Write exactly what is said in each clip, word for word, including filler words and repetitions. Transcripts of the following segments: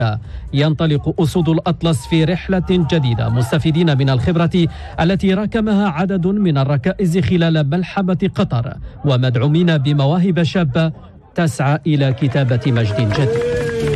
ينطلق أسود الأطلس في رحلة جديدة مستفيدين من الخبرة التي راكمها عدد من الركائز خلال ملحمة قطر، ومدعومين بمواهب شابة تسعى إلى كتابة مجد جديد.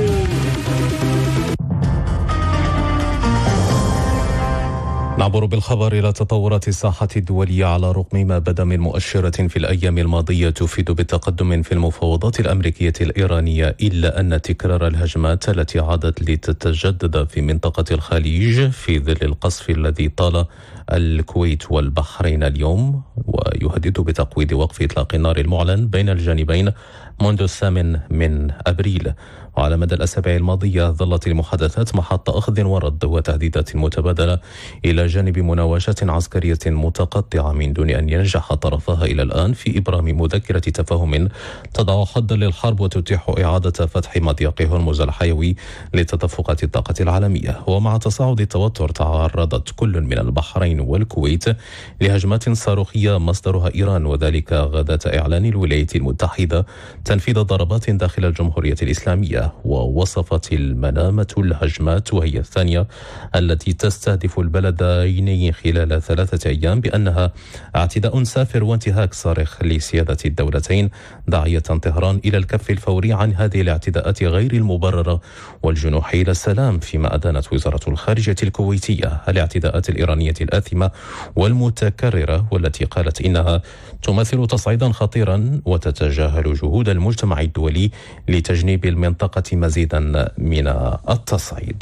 نعبر بالخبر إلى تطورات الساحة الدولية على رغم ما بدا من مؤشرات في الأيام الماضية تفيد بالتقدم في المفاوضات الأمريكية الإيرانية، إلا أن تكرار الهجمات التي عادت لتتجدد في منطقة الخليج في ظل القصف الذي طال الكويت والبحرين اليوم ويهدد بتقويض وقف إطلاق النار المعلن بين الجانبين منذ الثامن من أبريل. وعلى مدى الأسابيع الماضية ظلت المحادثات محط أخذ ورد وتهديدات متبادلة إلى جانب مناوشات عسكرية متقطعة من دون أن ينجح طرفها إلى الآن في إبرام مذكرة تفاهم تضع حدا للحرب وتتيح إعادة فتح مضيق هرمز الحيوي لتدفقات الطاقة العالمية. ومع تصاعد التوتر تعرضت كل من البحرين والكويت لهجمات صاروخية مصدرها إيران، وذلك غداة إعلان الولايات المتحدة تنفيذ ضربات داخل الجمهورية الإسلامية. ووصفت المنامة الهجمات وهي الثانية التي تستهدف البلدين خلال ثلاثة أيام بأنها اعتداء سافر وانتهاك صارخ لسيادة الدولتين، داعية طهران إلى الكف الفوري عن هذه الاعتداءات غير المبررة والجنوح إلى السلام، فيما أدانت وزارة الخارجية الكويتية الاعتداءات الإيرانية الآثمة والمتكررة والتي قالت إنها تمثل تصعيدا خطيرا وتتجاهل جهود المجتمع الدولي لتجنيب المنطقة مزيدا من التصعيد.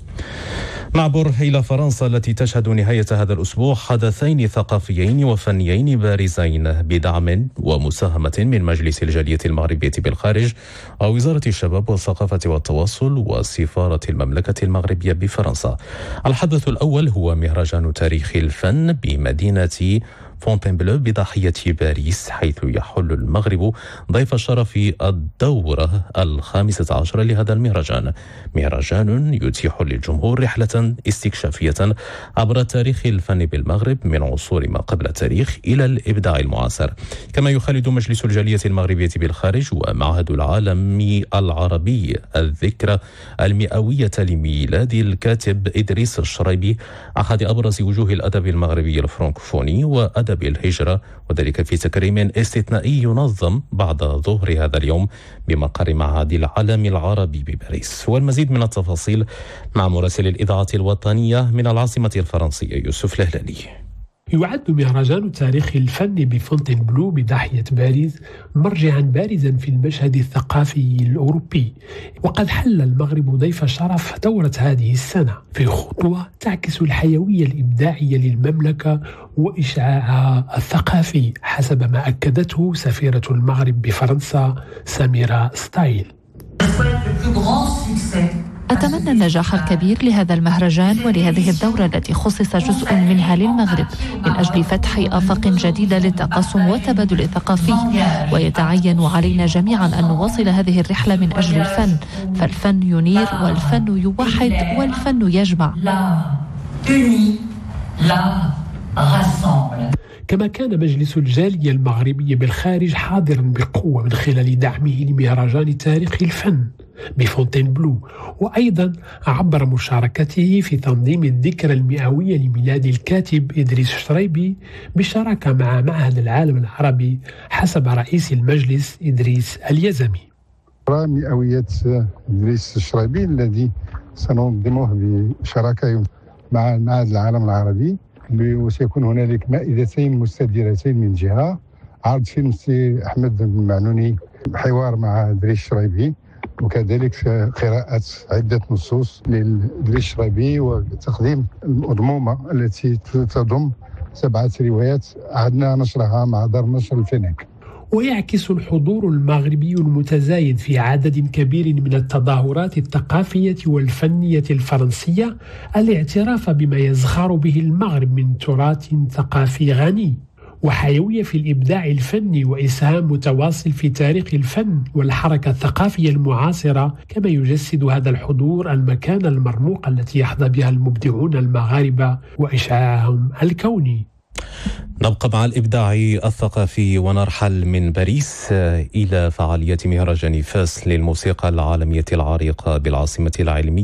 نعبر إلى فرنسا التي تشهد نهاية هذا الأسبوع حدثين ثقافيين وفنيين بارزين بدعم ومساهمة من مجلس الجالية المغربية بالخارج ووزارة الشباب والثقافة والتواصل وسفارة المملكة المغربية بفرنسا. الحدث الأول هو مهرجان تاريخ الفن بمدينة فونتينبلو بضاحية باريس، حيث يحل المغرب ضيف الشرف الدورة الخامسة عشر لهذا المهرجان. مهرجان يتيح للجمهور رحلة استكشافية عبر تاريخ الفن بالمغرب من عصور ما قبل التاريخ إلى الإبداع المعاصر. كما يخلد مجلس الجالية المغربية بالخارج ومعهد العالم العربي الذكرى المئوية لميلاد الكاتب إدريس الشريبي، أحد أبرز وجوه الأدب المغربي الفرنكوفوني وأدب الهجرة، وذلك في تكريم استثنائي ينظم بعد ظهر هذا اليوم بمقر معهد العالم العربي بباريس. والمزيد من التفاصيل مع مراسل الإذاعة الوطنية من العاصمة الفرنسية يوسف الهلالي. يعد مهرجان تاريخ الفن بفونتينبلو بضاحية باريس مرجعا بارزا في المشهد الثقافي الأوروبي، وقد حل المغرب ضيف شرف دورة هذه السنة في خطوة تعكس الحيوية الإبداعية للمملكة وإشعاعها الثقافي، حسب ما أكدته سفيرة المغرب بفرنسا سميرة ستايل. أتمنى النجاح الكبير لهذا المهرجان ولهذه الدورة التي خصص جزء منها للمغرب من أجل فتح آفاق جديدة للتقاسم والتبادل الثقافي، ويتعين علينا جميعا أن نواصل هذه الرحلة من أجل الفن، فالفن ينير والفن يوحد والفن يجمع. كما كان مجلس الجالية المغربية بالخارج حاضرا بقوة من خلال دعمه لمهرجان تاريخ الفن بفونتينبلو، وأيضا عبر مشاركته في تنظيم الذكرى المئوية لميلاد الكاتب إدريس الشريبي بالشراكة مع معهد العالم العربي حسب رئيس المجلس إدريس اليزمي. مئوية إدريس الشريبي الذي سننظمه بشراكة مع معهد العالم العربي، وسيكون هنالك مائدتين مستديرتين، من جهة عرض فيلم سي أحمد المعنوني حوار مع إدريس الشريبي، وكذلك قراءة عدة نصوص لإدريس الشريبي وتقديم الأضمومة التي تضم سبعة روايات عدنا نشرها مع دار نشر الفناك. ويعكس الحضور المغربي المتزايد في عدد كبير من التظاهرات الثقافية والفنية الفرنسية الاعتراف بما يزخر به المغرب من تراث ثقافي غني وحيوية في الإبداع الفني وإسهام متواصل في تاريخ الفن والحركة الثقافية المعاصرة، كما يجسد هذا الحضور المكانة المرموقة التي يحظى بها المبدعون المغاربة وإشعاعهم الكوني. نبقى مع الإبداع الثقافي ونرحل من باريس إلى فعالية مهرجان فاس للموسيقى العالمية العريقة بالعاصمة العلمية